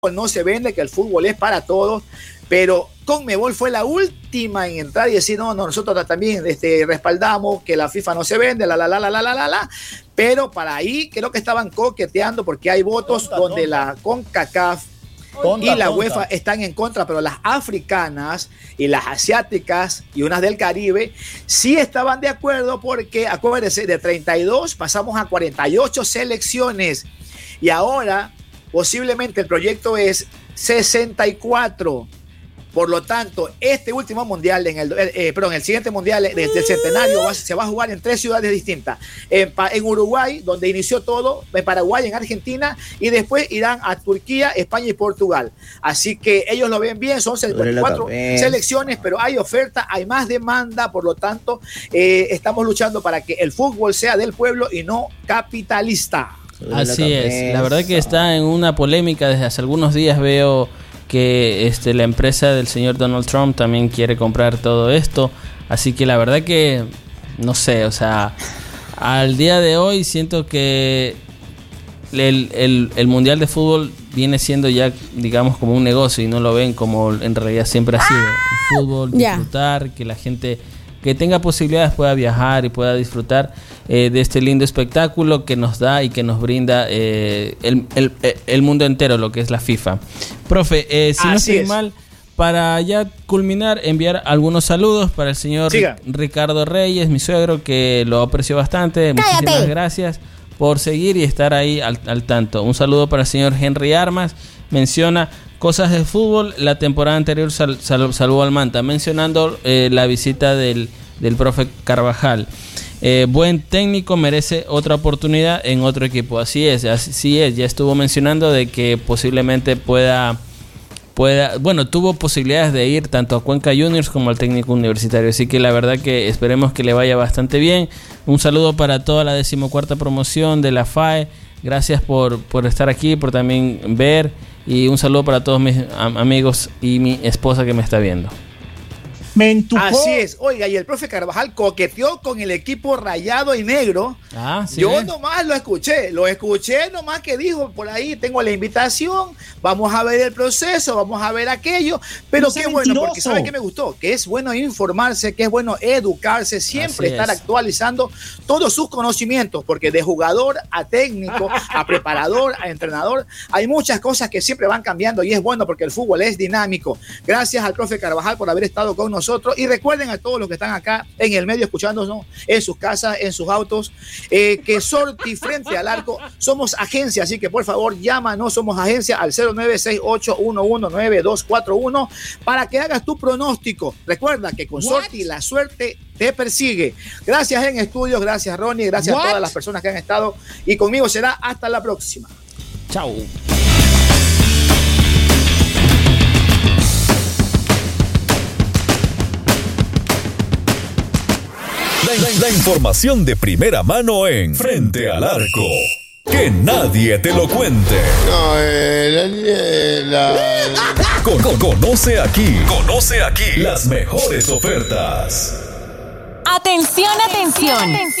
no se vende, que el fútbol es para todos, pero Conmebol fue la última en entrar y decir, no, nosotros también respaldamos que la FIFA no se vende, pero para ahí creo que estaban coqueteando porque hay votos donde la CONCACAF y la UEFA están en contra, pero las africanas y las asiáticas y unas del Caribe sí estaban de acuerdo porque, acuérdense, de 32 pasamos a 48 selecciones y ahora posiblemente el proyecto es 64. Por lo tanto, este último mundial, el siguiente mundial desde el centenario se va a jugar en 3 ciudades distintas. En Uruguay, donde inició todo, en Paraguay, en Argentina, y después irán a Turquía, España y Portugal. Así que ellos lo ven bien, son 74 selecciones, pero hay oferta, hay más demanda, por lo tanto, estamos luchando para que el fútbol sea del pueblo y no capitalista. Así es, la verdad que está en una polémica desde hace algunos días. Veo que la empresa del señor Donald Trump también quiere comprar todo esto, así que la verdad que no sé, o sea, al día de hoy siento que el mundial de fútbol viene siendo ya, digamos, como un negocio y no lo ven como en realidad siempre ha sido. El fútbol, disfrutar, que la gente que tenga posibilidades pueda viajar y pueda disfrutar de este lindo espectáculo que nos da y que nos brinda el mundo entero, lo que es la FIFA. Profe, si no estoy mal, para ya culminar, enviar algunos saludos para el señor Ricardo Reyes, mi suegro, que lo aprecio bastante. Muchísimas gracias por seguir y estar ahí al tanto. Un saludo para el señor Henry Armas, menciona cosas de fútbol. La temporada anterior saludó al Manta, mencionando la visita del profe Carvajal. Buen técnico, merece otra oportunidad en otro equipo. Así es, ya estuvo mencionando de que posiblemente pueda, bueno, tuvo posibilidades de ir tanto a Cuenca Juniors como al técnico universitario, así que la verdad que esperemos que le vaya bastante bien. Un saludo para toda la 14ª promoción de la FAE, gracias por estar aquí, por también ver, y un saludo para todos mis amigos y mi esposa que me está viendo. Me entucó. Así es, oiga, y el profe Carvajal coqueteó con el equipo rayado y negro. ¿Sí? Yo nomás lo escuché nomás que dijo por ahí, tengo la invitación, vamos a ver el proceso, vamos a ver aquello, pero qué bueno, porque ¿sabe qué me gustó? Que es bueno informarse, que es bueno educarse, siempre estar actualizando todos sus conocimientos, porque de jugador a técnico, a preparador, a entrenador, hay muchas cosas que siempre van cambiando y es bueno porque el fútbol es dinámico. Gracias al profe Carvajal por haber estado con nosotros y recuerden a todos los que están acá en el medio escuchándonos en sus casas, en sus autos, que Sorti Frente al Arco somos agencia, así que por favor llámanos, somos agencia al 0968119241 para que hagas tu pronóstico. Recuerda que con Sorti la suerte te persigue. Gracias en estudios, gracias Ronnie, gracias a todas las personas que han estado y conmigo será hasta la próxima. Chao. La información de primera mano en Frente al Arco. Que nadie te lo cuente. Conoce aquí las mejores ofertas. Atención.